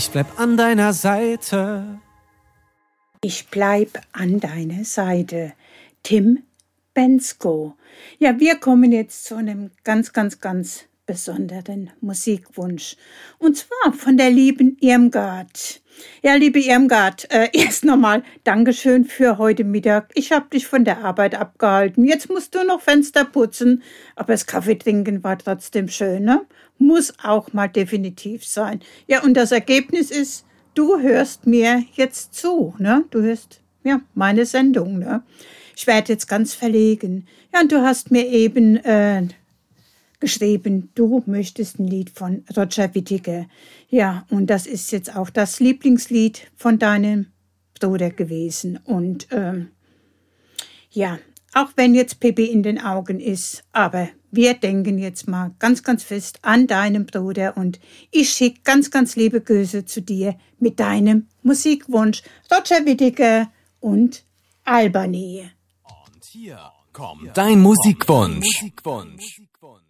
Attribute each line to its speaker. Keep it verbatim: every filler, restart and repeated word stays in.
Speaker 1: Ich bleib an deiner Seite.
Speaker 2: Ich bleib an deiner Seite. Tim Bendzko. Ja, wir kommen jetzt zu einem ganz, ganz, ganz besonderen Musikwunsch. Und zwar von der lieben Irmgard. Ja, liebe Irmgard, äh, erst nochmal Dankeschön für heute Mittag. Ich habe dich von der Arbeit abgehalten. Jetzt musst du noch Fenster putzen. Aber das Kaffee trinken war trotzdem schön, ne? Muss auch mal definitiv sein. Ja, und das Ergebnis ist, du hörst mir jetzt zu, ne? Du hörst, ja, meine Sendung, ne? Ich werde jetzt ganz verlegen. Ja, und du hast mir eben äh, geschrieben, du möchtest ein Lied von Roger Whittaker. Ja, und das ist jetzt auch das Lieblingslied von deinem Bruder gewesen. Und ähm, ja, auch wenn jetzt Pippi in den Augen ist, aber wir denken jetzt mal ganz, ganz fest an deinen Bruder und ich schicke ganz, ganz liebe Grüße zu dir mit deinem Musikwunsch Roger Whittaker und Albany.
Speaker 1: Und hier kommt dein Musikwunsch. Musikwunsch.